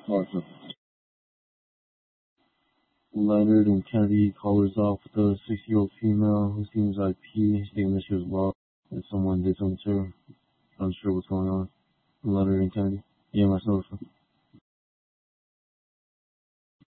Awesome. Leonard and Kennedy callers off with a 60-year-old female who seems IP, stating that she was lost, that someone did something to her. Unsure what's going on. Leonard and Kennedy. Yeah, myself.